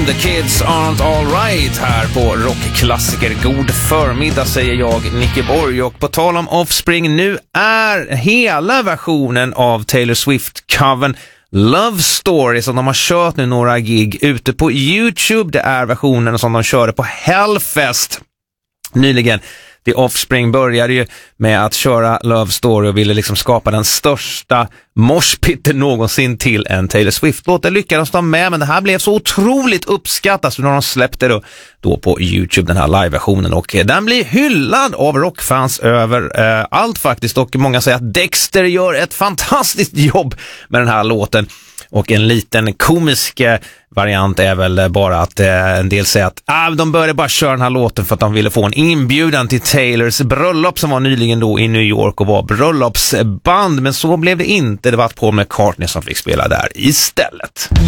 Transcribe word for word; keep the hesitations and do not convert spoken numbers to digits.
The Kids Aren't All Right här på Rockklassiker. God förmiddag säger jag, Nicke Borg. Och på tal om Offspring, nu är hela versionen av Taylor Swift-covern Love Story som de har kört nu några gig ute på YouTube. Det är versionen som de körde på Hellfest nyligen. The Offspring började ju med att köra Love Story och ville liksom skapa den största moshpitten någonsin till en Taylor Swift-låt. Det lyckades de med, men det här blev så otroligt uppskattat så när de släppte då, då på YouTube den här live-versionen, och den blir hyllad av rockfans över eh, allt faktiskt, och många säger att Dexter gör ett fantastiskt jobb med den här låten. Och en liten komisk variant är väl bara att eh, en del säger att ah, de började bara köra den här låten för att de ville få en inbjudan till Taylors bröllop som var nyligen då i New York och var bröllopsband. Men så blev det inte. Det var Paul McCartney som fick spela där istället.